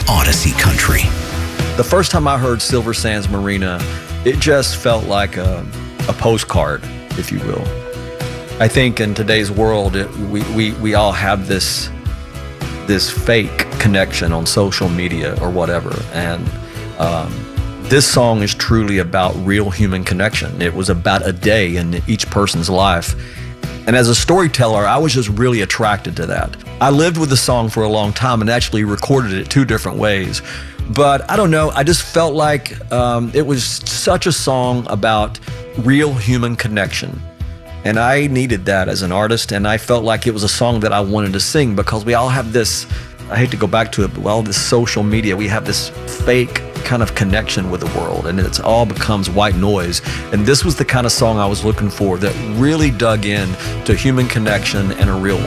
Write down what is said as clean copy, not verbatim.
Odyssey Country. The first time I heard Silver Sands Marina, it just felt like a postcard, if you will. I think in today's world, we all have this fake connection on social media or whatever, and this song is truly about real human connection. It was about a day in each person's life. And as a storyteller, I was just really attracted to that. I lived with the song for a long time and actually recorded it 2 different ways. But I don't know, I just felt like it was such a song about real human connection. And I needed that as an artist, and I felt like it was a song that I wanted to sing because we all have this, I hate to go back to it, but all this social media, we have this fake kind of connection with the world, and it's all becomes white noise. And this was the kind of song I was looking for that really dug in to human connection and a real one.